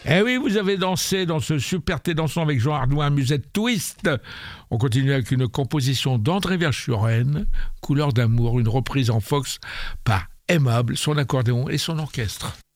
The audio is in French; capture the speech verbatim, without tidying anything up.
Eh oui, vous avez dansé dans ce super thé dansant avec Jean Ardouin, Musette Twist. On continue avec une composition d'André Verschuren, Couleur d'amour, une reprise en Fox par Aimable, son accordéon et son orchestre.